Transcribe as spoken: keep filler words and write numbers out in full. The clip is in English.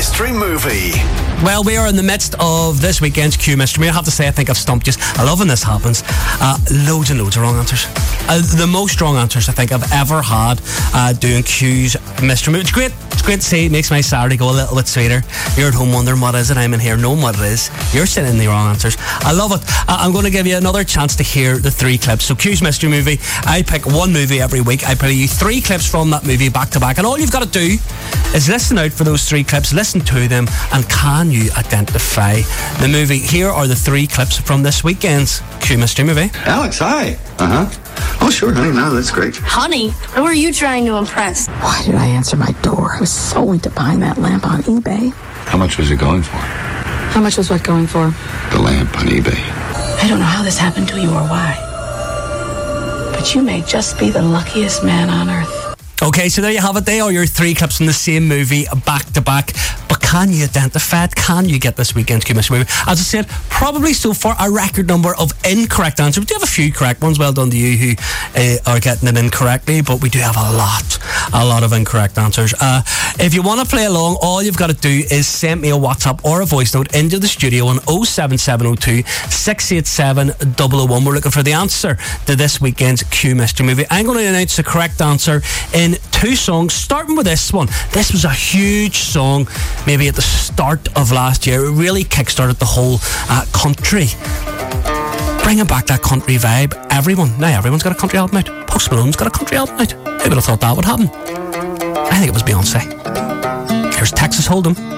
Mystery Movie. Well, we are in the midst of this weekend's Q Mystery Movie. I have to say, I think I've stumped you. I love when this happens. Uh, loads and loads of wrong answers. Uh, the most wrong answers I think I've ever had uh, doing Q's Mystery Movie. It's great. It's great to see. It makes my Saturday go a little bit sweeter. You're at home wondering what is it. I'm in here knowing what it is. You're sitting in the wrong answers. I love it. Uh, I'm going to give you another chance to hear the three clips. So Q's Mystery Movie, I pick one movie every week. I play you three clips from that movie back to back. And all you've got to do is listen out for those three clips, listen to them, and can you identify the movie? Here are the three clips from this weekend's Q Mystery Movie. Alex, hi. Uh-huh. Oh, sure, honey. No, that's great. Honey, who are you trying to impress? Why did I answer my door? I was so into buying that lamp on eBay. How much was it going for? How much was what going for? The lamp on eBay. I don't know how this happened to you or why, but you may just be the luckiest man on earth. Okay, so there you have it. They are your three clips from the same movie back to back. But can you identify it? Can you get this weekend's Q Mystery Movie? As I said, probably so far a record number of incorrect answers. We do have a few correct ones. Well done to you who uh, are getting them incorrectly. But we do have a lot, a lot of incorrect answers. Uh, if you want to play along, all you've got to do is send me a WhatsApp or a voice note into the studio on oh seven seven oh two, six eight seven, oh oh one. We're looking for the answer to this weekend's Q Mystery Movie. I'm going to announce the correct answer in two songs, starting with this one. This was a huge song, maybe at the start of last year. It really kickstarted the whole uh, country, bringing back that country vibe. Everyone, now everyone's got a country album out. Post Malone's got a country album out. Who would have thought that would happen? I think it was Beyonce. Here's Texas Hold'em.